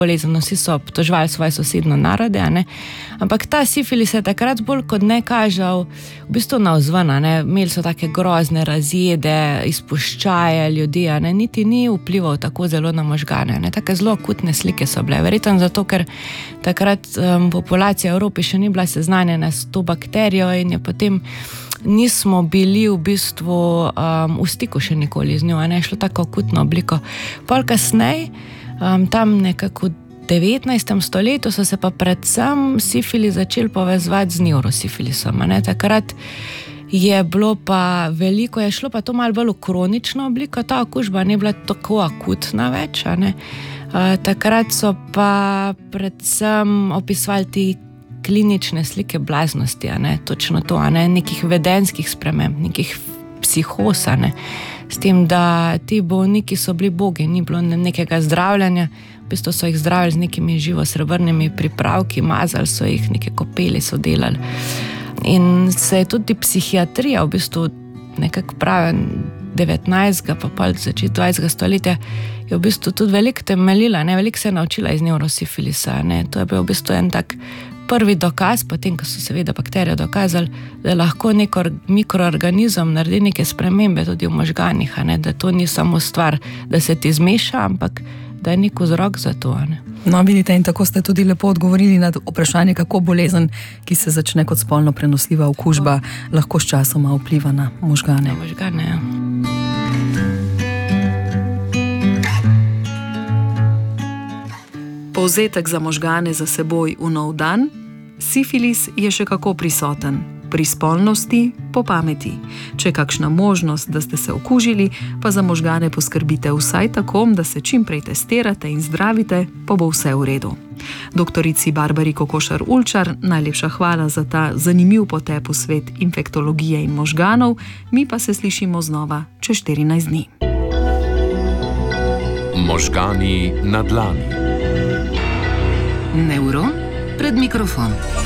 bolezen, vsi so obtoževali svoje sosednje narode, ampak ta sifilis je takrat bolj kot ne kažal v bistvu navzven, imeli so take grozne razjede, izpuščaje ljudi, niti ni vplival tako zelo na možgane, take zelo akutne slike so bile, verjetno zato, ker takrat populacija v Evropi še ni bila seznanjena s to bakterijo in je potem nismo bili v bistvu v stiku še nikoli z njo, je šlo tako akutno obliko. Pol kasneje, tam nekako v 19. stoletju so se pa predvsem sifilis začeli povezovati z neurosifilisom. Takrat je bilo pa veliko, je šlo pa to malo bolj v kronično obliko, ta okužba ni bila tako akutna več. Takrat so pa predvsem opisovali ti klinične slike blaznosti, točno to, nekih vedenskih sprememb, nekih psihoz, s tem, da ti bolniki so bili bogi, ni bilo nekega zdravljanja, v bistvu so jih zdravili z nekimi živosrebrnimi pripravki, mazali so jih, neke kopeli so delali. In se je tudi psihiatrija v bistvu nekako pravi 19. pa pol začetek 20. stoletja je v bistvu tudi veliko temeljila, veliko se je naučila iz neurosifilisa, to je bil v bistvu en tak prvi dokaz, potem, ko so seveda bakterije dokazali, da lahko nek mikroorganizem naredi neke spremembe tudi v možganih, da to ni samo stvar, da se ti zmeša, ampak da je nek vzrok za to. No, vidite, in tako ste tudi lepo odgovorili na vprašanje, kako bolezen, ki se začne kot spolno prenosljiva okužba, lahko s časoma vpliva na možgane. Na možgane, ja. Povzetek za možgane za seboj v nov dan. Sifilis je še kako prisoten. Pri spolnosti, po pameti. Če je kakšna možnost, da ste se okužili, pa za možgane poskrbite vsaj tako, da se čim prej testirate in zdravite, pa bo vse v redu. Doktorici Barbari Kokošar-Ulčar najlepša hvala za ta zanimiv potep v svet infektologije in možganov, mi pa se slišimo znova čez 14 dni. Možgani na dlani. Nevron pred mikrofon.